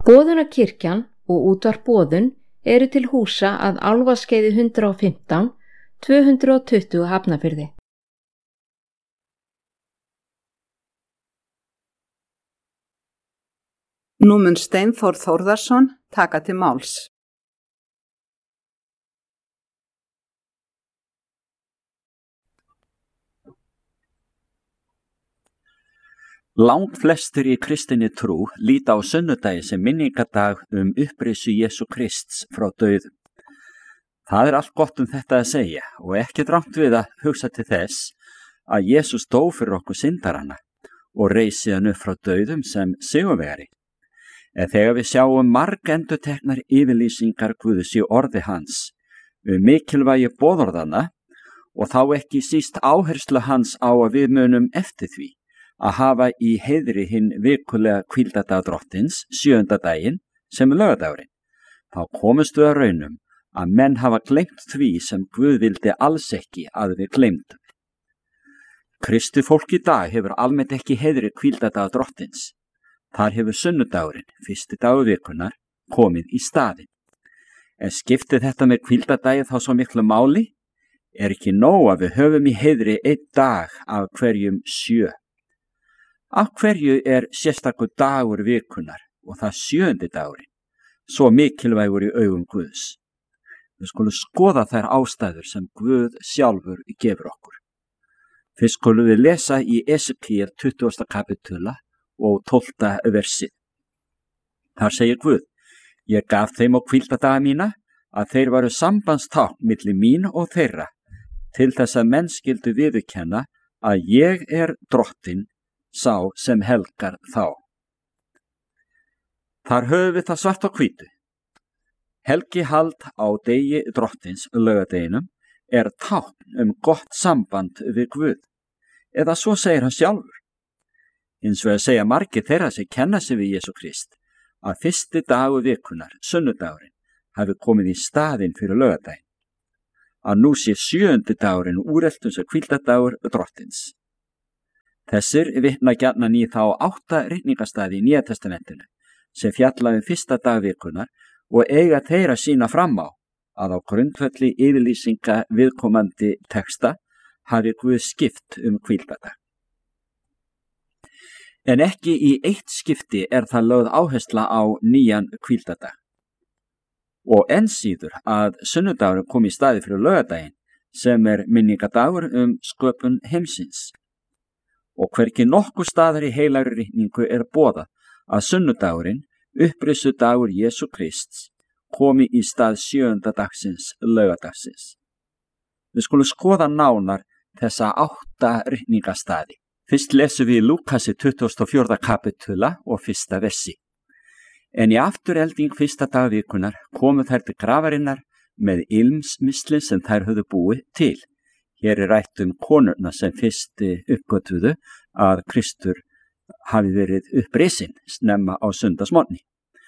Boðunarkirkjan og útvarp Boðun eru til húsa að Álfaskeiði 115, 220 Hafnarfirði. Nú mun Steinþór Þórðarson taka til máls. Langflestir í kristinni trú líta á sunnudagi sem minningadag upprisu Jesú Krists frá dauðum. Það allt gott þetta að segja og ekki rangt við að hugsa til þess að Jesús dó fyrir okkur syndarana og reis síðan upp frá dauðum sem sigurvegari. En þegar við sjáum margendurteknar yfirlýsingar Guðs í orði hans mikilvægi boðorðanna og þá ekki síst áherslu hans á að við munum eftir því að hafa í heiðri hinn vikulega hvíldadag drottins, 7. daginn, sem laugardagurinn. Þá komumst við að raunum að menn hafa gleymt því sem Guð vildi alls ekki að við gleymdum. Kristi fólk í dag hefur almennt ekki heiðri hvíldadag drottins. Þar hefur sunnudagurinn, 1. dagur vikunar, komið í staðinn. En skiptir þetta með hvíldadagi þá svo miklu máli? Ekki nóg að við höfum í heiðri einn dag af hverjum 7. Af hverju sérstakur dagur vikunar og það 7. dagurinn, svo mikilvægur í augum Guðs? Við skulum skoða þær ástæður sem Guð sjálfur gefur okkur. Fyrst skulum við lesa í Esekiel 20. kapitula og 12. versið. Þar segir Guð: Ég gaf þeim á hvíldadaga mína að þeir varu sambandstákn milli mín og þeirra, til þess að menn skyldu viðurkenna að ég drottinn, sá sem helgar þá. Þar höfum við það svart á hvítu. Helgihald á degi drottins, laugardeginum, tákn gott samband við Guð, eða svo segir hann sjálfur. Hins vegar segja margir þeirra sem kenna sig við Jesú Krist að 1. dagur vikunar, sunnudagurinn, hafi komið í staðinn fyrir laugardaginn. Að nú sé 7. dagurinn úreltur sem hvíldadagur drottins. Þessir vitna gjarnan í þá 8 ritningastaði í Nýja testamentinu sem fjalla 1. dag vikunar og eiga þeir að sýna fram á að á grundvelli yfirlýsinga viðkomandi texta hafi Guð skipt hvíldadag. En ekki í eitt skipti það lögð áhersla á nýjan hvíldadag. Og enn síður að sunnudagurinn kom í staði fyrir laugardaginn sem minningadagur sköpun heimsins. Og hvergi nokkur staðar í heilagri ritningu boðað að sunnudagurinn, upprisu dagur Jesú Krists, komi í stað 7. dagsins, laugardagsins. Við skulum skoða nánar þessa 8 ritningastaði. Fyrst lesum við í Lúkasi 24. kapitula og 1. versi. En í afturelding 1. dag vikunar komu þær til grafarinnar með ilmsmisli sem þær höfðu búið til. Hér rætt konurna sem fyrst uppgötvuðu að Kristur hafi verið upprisinn snemma á sundagsmorgni.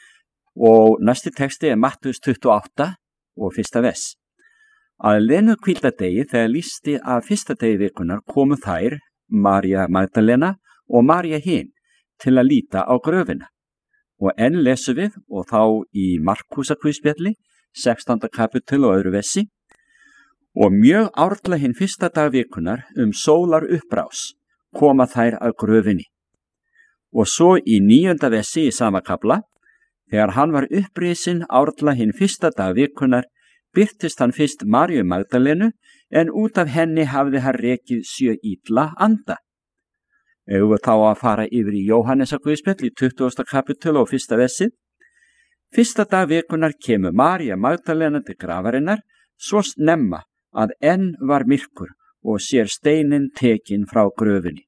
Og næsti texti Mattheus 28 og 1. vers. Að liðnu hvíldadegi þegar lýsti að 1. degi vikunar komu þær, María Magdalena og María hin, til að líta á gröfina. Og enn lesum við, og þá í Markúsarguðspjalli, 16. kapitul og öðru versi, og mjög árla hinn 1. dag vikunar sólar upprás koma þær að gröfinni. Og svo í 9. versi í sama kafla, þegar hann var upprisinn árla hinn 1. dag vikunar, birtist hann fyrst Maríu Magdalenu, en út af henni hafði hann rekið 7 illa anda. Eigum við þá að fara yfir í Jóhannesarguðspjall í 20. kapitul og 1. versið. 1. dag vikunar kemur María Magdalena til grafarinnar, svo snemma að enn var myrkur og sér steinin tekinn frá gröfinni.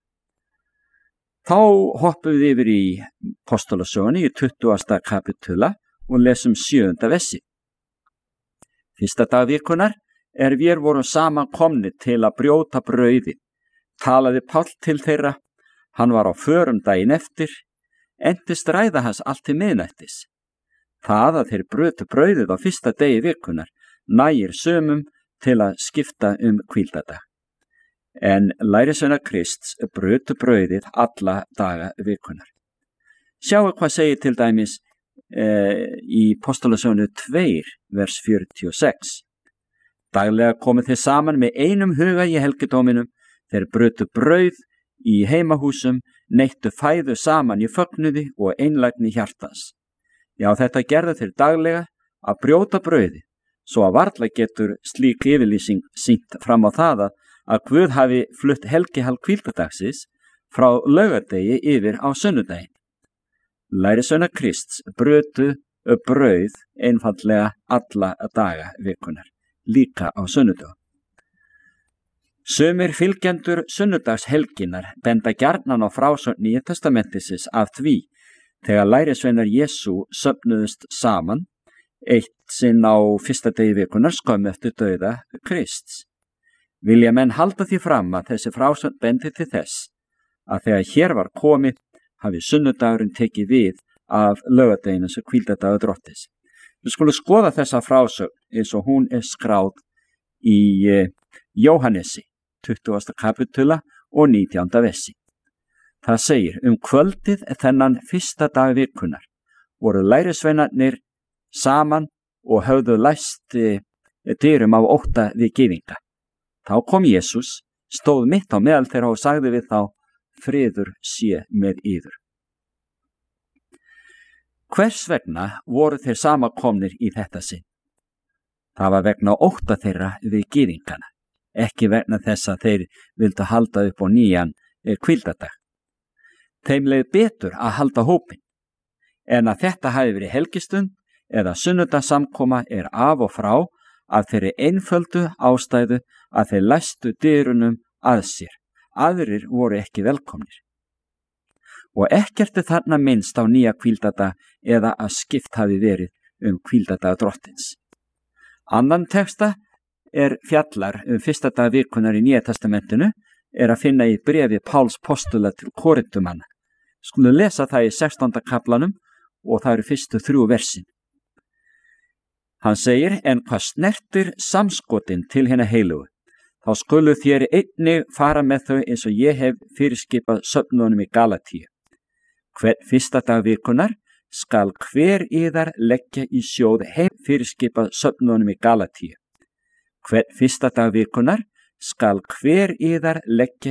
Þá hoppum við yfir í Apostolasögunni í 20. kapitula og lesum 7. versi. 1. dag vikunar vér vorum saman komni til að brjóta brauðið, talaði Páll til þeirra, hann var á förum daginn eftir, entist ræða hans allt til miðnættis. Það að þeir brötu brauðið á 1. degi vikunar nægir sumum til að skipta hvíldadag. En lærisveinar Krists brötu brauðið alla daga vikunar. Sjáu hvað segir til dæmis í Postulasögunni 2, vers 46. Daglega komu þeir saman með einum huga í helgidóminum, þeir brutu brauð í heimahúsum, neittu fæðu saman í fögnuði og einlægni hjartans. Já, þetta gerðu þeir daglega að brjóta brauði, svo að varla getur slík yfirlýsing sýnt fram á það að Guð hafi flutt helgihald hvíldardagsins frá laugardegi yfir á sunnudaginn. Lærisveinar Krists brutu brauð einfaldlega alla daga vikunar, líka á sunnudögum. Sumir fylgjendur sunnudagshelginar benda gjarnan á frásögn Nýja testamentisins af því þegar lærisveinar Jesú söfnuðust saman eitt sinn á fyrsta degi vikunar skömmu eftir dauða Krists. Vilja menn halda því fram að þessi frásögn bendi til þess að þegar hér var komið hafi sunnudagurinn tekið við af laugardeginu sem hvíldardagur Drottins. Við skulum skoða þessa frásögn eins og hún skráð í Jóhannesi, 20. kapitula og 19. versi. Það segir, kvöldið þennan fyrsta dag vikunar voru lærisveinarnir saman og höfðu læst dyrum af ótta við gyðinga. Þá kom Jesús, stóð mitt á meðal þeirra og sagði við þá, friður sé með yður. Hvers vegna voru þeir samankomnir í þetta sinn? Það var vegna ótta þeirra við gyðingana, ekki vegna þess að þeir vildu halda upp á nýjan hvíldardag. Þeim leið betur að halda hópinn, en að þetta hafi verið helgistund eða sunnudagssamkoma af og frá af þeirri einföldu ástæðu að þeir læstu dyrunum að sér. Aðrir voru ekki velkomnir. Og ekkert þarna minnst á nýja hvíldardag eða að skipt hafi verið hvíldardag Drottins. Annan texta fjallar fyrsta dag vikunar í Nýja testamentinu að finna í bréfi Páls postula til Korintumanna. Skulum lesa það í 16. kaplanum og það eru fyrstu 3 versin. Hann segir, en hvað snertir samskotin til hinna heilugu, þá skulu þér einnig fara með þau eins og ég hef fyrirskipað söfnunum í Galatíu. Hvern fyrsta dag vikunar skal hver yðar leggja í sjóð heim fyrirskipað söfnunum í Galatíu. Hvern fyrsta dag vikunar skal hver yðar leggja